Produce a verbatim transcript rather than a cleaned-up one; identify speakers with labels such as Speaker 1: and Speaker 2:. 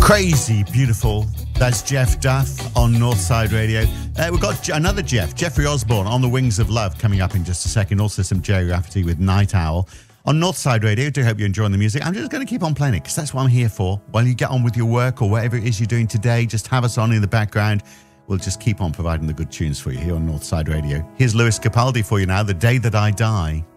Speaker 1: Crazy beautiful. That's Jeff Duff on Northside Radio. Uh, we've got another Jeff, Jeffrey Osborne, on the Wings of Love, coming up in just a second. Also some Jerry Rafferty with Night Owl on Northside Radio. Do hope you're enjoying the music. I'm just going to keep on playing it because that's what I'm here for. While you get on with your work or whatever it is you're doing today, just have us on in the background. We'll just keep on providing the good tunes for you here on Northside Radio. Here's Lewis Capaldi for you now, The Day That I Die.